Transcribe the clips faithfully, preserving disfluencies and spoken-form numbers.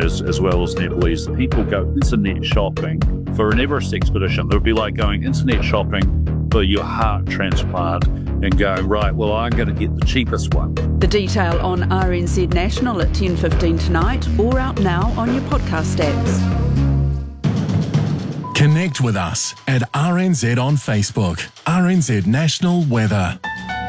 as, as well as Nepalese, people go internet shopping for an Everest expedition. It would be like going internet shopping for your heart transplant and going, right, well, I'm going to get the cheapest one. The detail on R N Z National at ten fifteen tonight, or out now on your podcast apps. Connect with us at R N Z on Facebook. R N Z National Weather.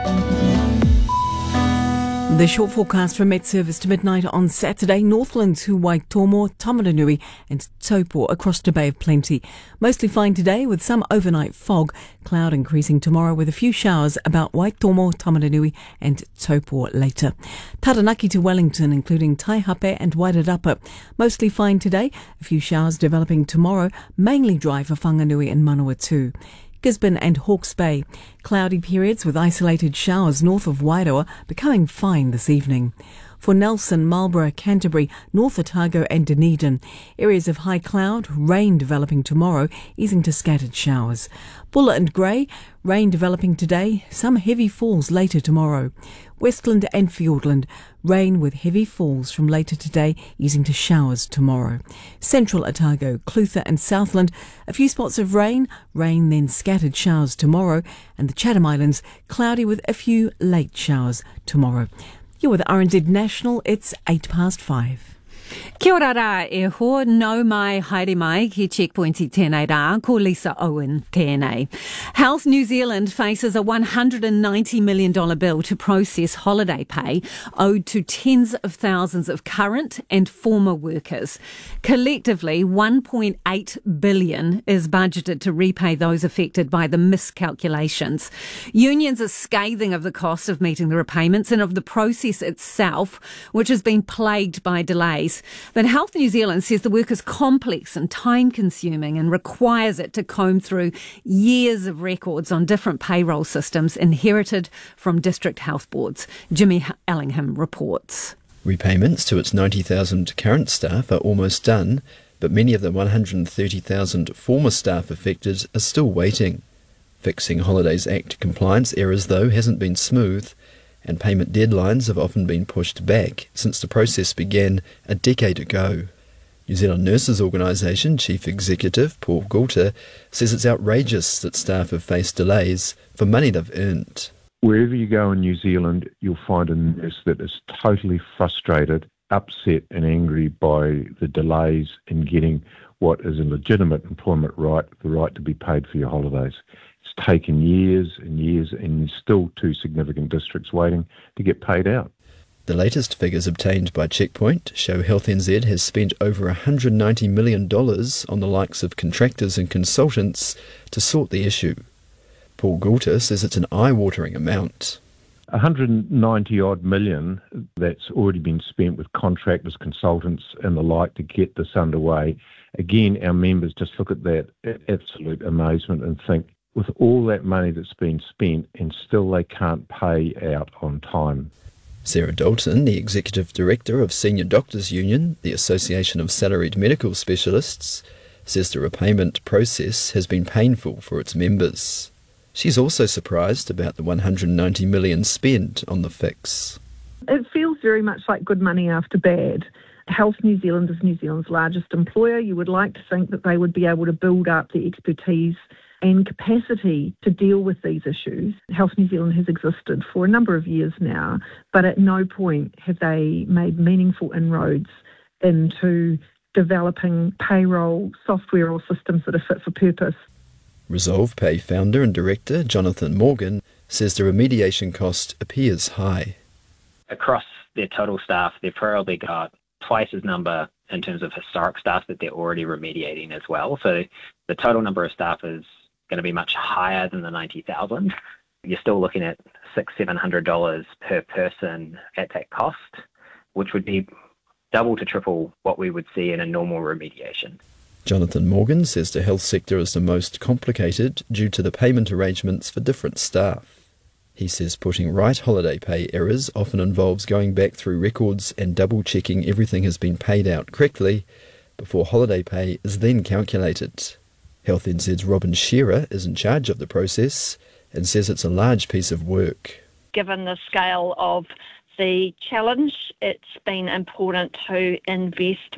The short forecast from Met Service to midnight on Saturday. Northlands to Waitomo, Tamaranui and Taupo across the Bay of Plenty. Mostly fine today with some overnight fog. Cloud increasing tomorrow with a few showers about Waitomo, Tamaranui and Taupo later. Taranaki to Wellington, including Taihape and Wairarapa. Mostly fine today. A few showers developing tomorrow. Mainly dry for Whanganui and Manawatu. Gisborne and Hawke's Bay. Cloudy periods with isolated showers north of Wairoa, becoming fine this evening. For Nelson, Marlborough, Canterbury, North Otago and Dunedin. Areas of high cloud, rain developing tomorrow, easing to scattered showers. Bulla and Grey, rain developing today, some heavy falls later tomorrow. Westland and Fiordland, rain with heavy falls from later today, easing to showers tomorrow. Central Otago, Clutha and Southland, a few spots of rain, rain then scattered showers tomorrow, and the Chatham Islands, cloudy with a few late showers tomorrow. You're with R N Z National, it's eight past five. Kia ora rā e ho, nau mai haere mai ki Checkpoint i tēnei rā, ko Lisa Owen tēnei. Health New Zealand faces a one hundred ninety million dollars bill to process holiday pay owed to tens of thousands of current and former workers. Collectively, one point eight billion dollars is budgeted to repay those affected by the miscalculations. Unions are scathing of the cost of meeting the repayments and of the process itself, which has been plagued by delays. But Health New Zealand says the work is complex and time-consuming and requires it to comb through years of records on different payroll systems inherited from district health boards. Jimmy Ellingham reports. Repayments to its ninety thousand current staff are almost done, but many of the one hundred thirty thousand former staff affected are still waiting. Fixing Holidays Act compliance errors, though, hasn't been smooth, and payment deadlines have often been pushed back since the process began a decade ago. New Zealand Nurses Organisation Chief Executive Paul Goulter says it's outrageous that staff have faced delays for money they've earned. Wherever you go in New Zealand, you'll find a nurse that is totally frustrated, upset and angry by the delays in getting what is a legitimate employment right, the right to be paid for your holidays. It's taken years and years, and there's still two significant districts waiting to get paid out. The latest figures obtained by Checkpoint show Health N Z has spent over one hundred ninety million dollars on the likes of contractors and consultants to sort the issue. Paul Goulter says it's an eye-watering amount. one hundred ninety odd million that's already been spent with contractors, consultants and the like to get this underway. Again, our members just look at that in absolute amazement and think, with all that money that's been spent and still they can't pay out on time. Sarah Dalton, the Executive Director of Senior Doctors Union, the Association of Salaried Medical Specialists, says the repayment process has been painful for its members. She's also surprised about the one hundred ninety million dollars spent on the fix. It feels very much like good money after bad. Health New Zealand is New Zealand's largest employer. You would like to think that they would be able to build up the expertise and capacity to deal with these issues. Health New Zealand has existed for a number of years now, but at no point have they made meaningful inroads into developing payroll software or systems that are fit for purpose. Resolve Pay founder and director Jonathan Morgan says the remediation cost appears high. Across their total staff, they've probably got twice as number in terms of historic staff that they're already remediating as well. So the total number of staff is going to be much higher than the ninety thousand. You're still looking at six, seven hundred dollars per person at that cost, which would be double to triple what we would see in a normal remediation. Jonathan Morgan says the health sector is the most complicated due to the payment arrangements for different staff. He says putting right holiday pay errors often involves going back through records and double-checking everything has been paid out correctly before holiday pay is then calculated. Health N Z's Robin Shearer is in charge of the process and says it's a large piece of work. Given the scale of the challenge, it's been important to invest